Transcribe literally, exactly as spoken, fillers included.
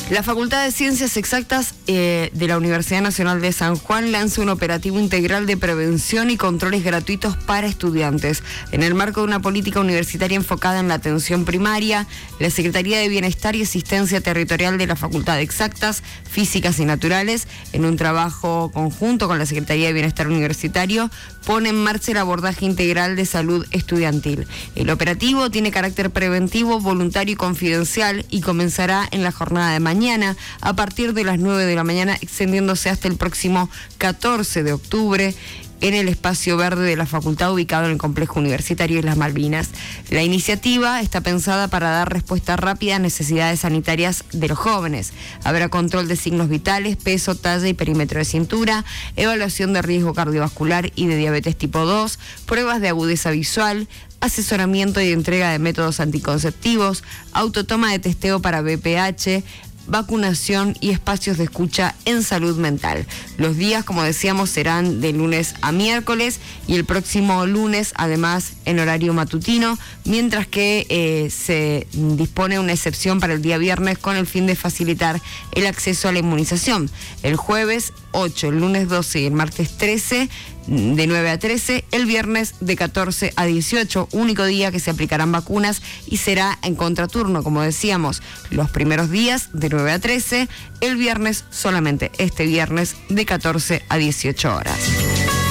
La Facultad de Ciencias Exactas eh, de la Universidad Nacional de San Juan lanza un operativo integral de prevención y controles gratuitos para estudiantes. En el marco de una política universitaria enfocada en la atención primaria, la Secretaría de Bienestar y Asistencia Territorial de la Facultad de Exactas, Físicas y Naturales, en un trabajo conjunto con la Secretaría de Bienestar Universitario, pone en marcha el abordaje integral de salud estudiantil. El operativo tiene carácter preventivo, voluntario y confidencial y comenzará en la jornada de mañana. Mañana, a partir de las nueve de la mañana, extendiéndose hasta el próximo catorce de octubre en el espacio verde de la facultad ubicado en el complejo universitario Islas Malvinas. La iniciativa está pensada para dar respuesta rápida a necesidades sanitarias de los jóvenes. Habrá control de signos vitales, peso, talla y perímetro de cintura, evaluación de riesgo cardiovascular y de diabetes tipo dos, pruebas de agudeza visual, asesoramiento y entrega de métodos anticonceptivos, autotoma de testeo para B P H, vacunación y espacios de escucha en salud mental. Los días, como decíamos, serán de lunes a miércoles y el próximo lunes, además, en horario matutino, mientras que eh, se dispone una excepción para el día viernes con el fin de facilitar el acceso a la inmunización. El jueves ocho, el lunes doce y el martes trece, de nueve a trece, el viernes de catorce a dieciocho, único día que se aplicarán vacunas y será en contraturno, como decíamos, los primeros días de nueve a trece, el viernes solamente este viernes de catorce a dieciocho horas.